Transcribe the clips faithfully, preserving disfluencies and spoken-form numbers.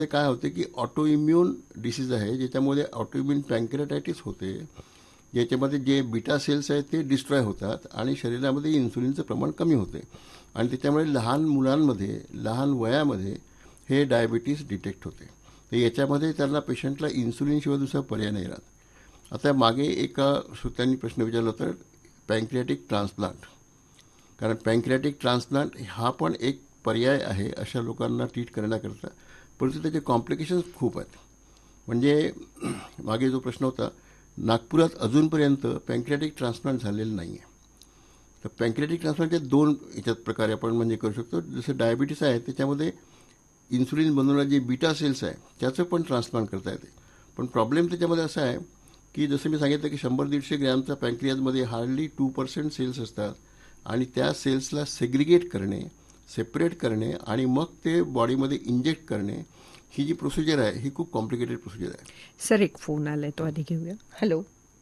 ते काय होते की ऑटो इम्यून डिसीज आहे, ज्याच्यामध्ये ऑटो इम्यून पँक्रियाटायटिस होते, ज्याच्यामध्ये जे बीटा सेल्स आहेत ते डिस्ट्रॉय होतात आणि शरीरामध्ये इन्सुलिनचं प्रमाण कमी होते आणि त्याच्यामुळे लहान मुलांमध्ये लहान वयामध्ये हे डायबिटीस डिटेक्ट होते. तर याच्यामध्ये त्यांना पेशंटला इन्सुलिनशिवाय दुसरा पर्याय नाही राहत. आता मागे एका श्रोत्यांनी प्रश्न विचारला होता पँक्रियाटिक ट्रान्सप्लांट, कारण पँक्रियाटिक ट्रान्सप्लांट हा पण एक पर्याय आहे अशा लोकांना ट्रीट करण्याकरता, परंतु त्याचे कॉम्प्लिकेशन्स खूप आहेत. म्हणजे मागे जो प्रश्न होता, नागपुरात अजूनपर्यंत पँक्रियाटिक ट्रान्सप्लांट झालेलं नाही आहे. तर पँक्रियाटिक ट्रान्सप्लांटचे दोन याच्यात प्रकारे आपण म्हणजे करू शकतो. जसं डायबिटीस आहे त्याच्यामध्ये इन्सुलिन बनवणारे जे बीटा सेल्स आहे त्याचं पण ट्रान्सप्लांट करता येते. पण प्रॉब्लेम त्याच्यामध्ये असा आहे की जसं मी सांगितलं की शंभर दीडशे ग्रॅमचा पँक्रियाजमध्ये हार्डली टू पर्सेंट सेल्स असतात आणि त्या सेल्सला सेग्रिगेट करणे, सेपरेट करणे आणि मग ते बॉडीमध्ये इंजेक्ट करणे, ही जी प्रोसिजर आहे ही खूप कॉम्प्लिकेटेड प्रोसिजर आहे. सर एक फोन आलाय तो आधी घेऊया. हॅलो.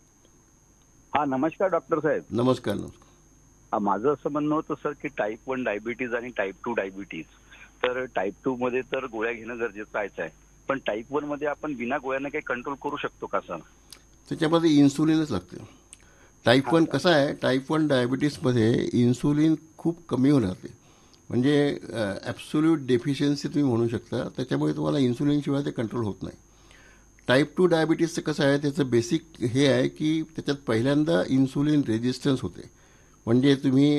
हा नमस्कार डॉक्टर साहेब. नमस्कार. नमस्कार. माझं असं म्हणणं होतं सर की टाईप वन डायबिटीज आणि टाईप टू डायबिटीज, तर टाईप टू मध्ये तर गोळ्या घेणं गरजेचं आहे, पण टाईप वन मध्ये आपण बिना गोळ्याने काही कंट्रोल करू शकतो का सर? त्याच्यामध्ये इन्सुलिनच लागते. टाईप वन कसं आहे, टाईप वन डायबिटीसमध्ये इन्सुलिन खूप कमी होऊन राहते, म्हणजे ॲब्सोल्यूट डेफिशियन्सी तुम्ही म्हणू शकता. त्याच्यामुळे तुम्हाला इन्सुलिनशिवाय ते कंट्रोल होत नाही. टाईप टू डायबिटीसचं कसं आहे, त्याचं बेसिक हे आहे की त्याच्यात पहिल्यांदा इन्सुलिन रेजिस्टन्स होते. म्हणजे तुम्ही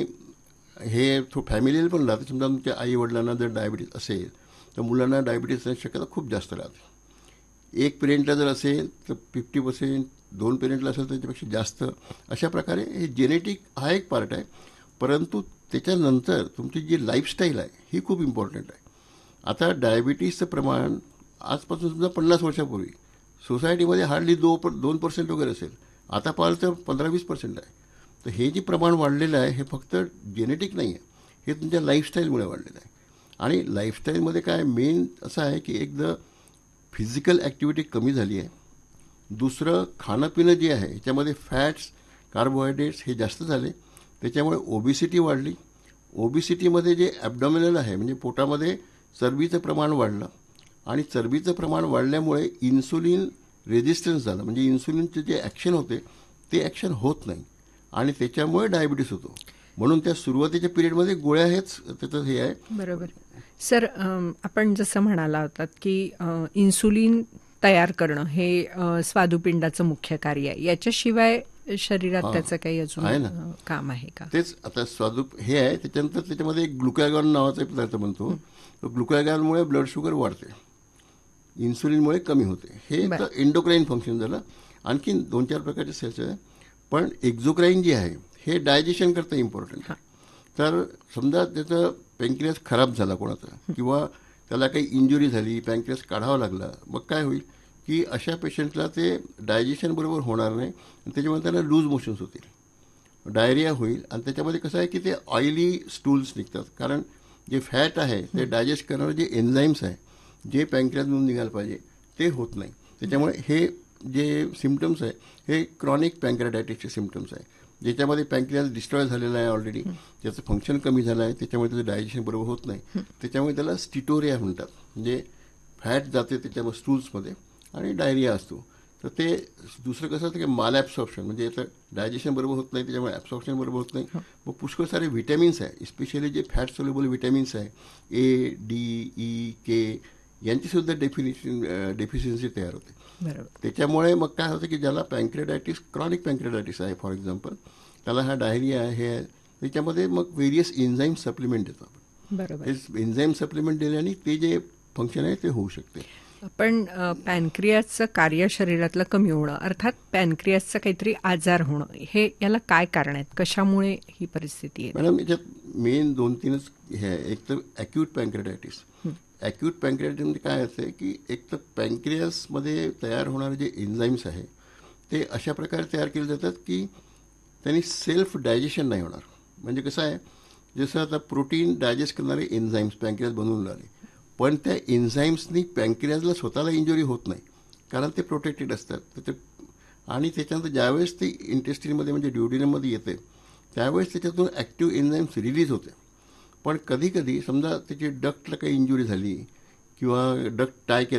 हे थो फॅमिलीला पण राहते. समजा तुमच्या आई वडिलांना जर डायबिटीस असेल तर मुलांना डायबिटीस असण्याची शक्यता खूप जास्त राहते. एक पेरेंटला जर असेल तर फिफ्टी पर्सेंट, दोन पेरेंटला असेल तर त्याच्यापेक्षा जास्त. अशा प्रकारे हे जेनेटिक हा एक पार्ट आहे, परंतु त्याच्यानंतर तुमची जी लाईफस्टाईल आहे ही खूप इम्पॉर्टंट आहे. आता डायबिटीसचं प्रमाण आजपासून सुद्धा पन्नास वर्षापूर्वी सोसायटीमध्ये हार्डली दो दोन पर्सेंट वगैरे असेल, आता पाहिलं तर पंधरा वीस पर्सेंट आहे. तर हे जे प्रमाण वाढलेलं आहे हे फक्त जेनेटिक नाही आहे, हे तुमच्या लाईफस्टाईलमुळे वाढलेलं आहे. आणि लाईफस्टाईलमध्ये काय मेन असं आहे की एकदा फिजिकल ॲक्टिव्हिटी कमी झाली आहे, दुसरं खाणंपिणं जे आहे ह्याच्यामध्ये फॅट्स, कार्बोहायड्रेट्स हे जास्त झाले, त्याच्यामुळे ओबिसिटी वाढली. ओबिसिटीमध्ये जे ॲबडॉमिनल आहे म्हणजे पोटामध्ये चरबीचं प्रमाण वाढलं आणि चरबीचं प्रमाण वाढल्यामुळे इन्सुलिन रेजिस्टन्स झालं, म्हणजे इन्सुलिनचे जे ॲक्शन होते ते ॲक्शन होत नाही आणि त्याच्यामुळे डायबिटीस होतो. म्हणून त्या सुरुवातीच्या पिरियडमध्ये गोळ्या हेच त्याचं हे आहे. बरोबर. सर आपण जसं म्हणाला होतात की इन्सुलिन तयार करणं हे स्वादुपिंडाचं मुख्य कार्य आहे, याच्याशिवाय शरीरात त्याचं काही अजून काम आहे का? तेच आता स्वादू हे आहे. त्याच्यानंतर त्याच्यामध्ये एक ग्लुकॅगॉन नावाचा पदार्थ बनतो, तो ग्लुकॅगॉनमुळे ब्लड शुगर वाढते, इन्सुलिनमुळे कमी होते. हे तर एंडोक्राईन फंक्शन झालं. आणखी दोन चार प्रकारचे सेल्स आहे, पण एक्झोक्राईन जे आहे हे डायजेशन करता इम्पॉर्टंट आहे. तर समजा त्याचं पँक्रियास खराब झाला कोणाचा किंवा त्याला काही इंजुरी झाली, पँक्रियास काढावा लागला, मग काय होईल की अशा पेशंटला ते डायजेशन बरोबर होणार नाही आणि त्याच्यामुळे त्याला लूज मोशन्स होतील, डायरिया होईल आणि त्याच्यामध्ये कसं आहे की ते ऑइली स्टूल्स निघतात, कारण जे फॅट आहे ते डायजेस्ट करणारे जे एन्झाईम्स आहे जे पँक्रियासमधून निघायला पाहिजे ते होत नाही. त्याच्यामुळे हे जे सिम्पटम्स आहे हे क्रॉनिक पँक्रियाटायटिसचे सिम्पटम्स आहे, ज्याच्यामध्ये पँक्रियास डिस्ट्रॉय झालेला आहे ऑलरेडी, त्याचं फंक्शन कमी झालं आहे, त्याच्यामुळे त्याचं डायजेशन बरोबर होत नाही. त्याच्यामुळे त्याला स्टिटोरिया म्हणतात, म्हणजे फॅट जाते त्याच्यामध्ये स्टूल्समध्ये आणि डायरिया असतो. तर ते दुसरं कसं असतं की माल ॲब्सॉर्प्शन, म्हणजे याचं डायजेशन बरोबर होत नाही, त्याच्यामुळे ॲब्सॉर्प्शन बरोबर होत नाही. मग पुष्कळ सारे व्हिटॅमिन्स आहे, स्पेशली जे फॅट सोल्युबल व्हिटॅमिन्स आहे ए, डी, ई, के यांचीसुद्धा डेफिनेशन डेफिशियन्सी तयार होते. त्याच्यामुळे मग काय होतं की ज्याला पँक्रियाटायटिस, क्रॉनिक पँक्रियाटायटिस आहे फॉर एक्झाम्पल, त्याला हा डायरिया आहे, हे आहे, त्याच्यामध्ये मग व्हेरियस एन्झाईम सप्लिमेंट देतो आपण. बरोबर. एन्झाईम सप्लिमेंट दिल्याने ते जे फंक्शन आहे ते होऊ शकते. पण पॅनक्रियासचं कार्य शरीरातलं कमी होणं, अर्थात पॅनक्रियासचा काहीतरी आजार होणं, हे याला काय कारण आहेत, कशामुळे ही परिस्थिती आहे? मॅडम याच्यात मेन दोन तीनच हे आहे. एक तर ॲक्यूट पँक्रियाटायटिस. ॲक्यूट पँक्रियाटायटिस म्हणजे काय असते की एक तर पँक्रियासमध्ये तयार होणारे जे एन्झाईम्स आहे ते अशा प्रकारे तयार केले जातात की त्यांनी सेल्फ डायजेशन नाही होणार. म्हणजे कसं आहे, जसं आता प्रोटीन डायजेस्ट करणारे एन्झाईम्स पँक्रियास बनवून राहिले, पण त्या एन्झाईम्सनी पँक्रियाजला स्वतःला इंजुरी होत नाही, कारण ते प्रोटेक्टेड असतात. तर ते आणि त्याच्यानंतर ज्यावेळेस ते इंटेस्टिनमध्ये म्हणजे ड्युडेनममध्ये येते त्यावेळेस त्याच्यातून ॲक्टिव्ह एन्झाईम्स रिलीज होते. पण कधी कधी समजा त्याची डक्टला काही इंजुरी झाली किंवा डक्ट टाय केलं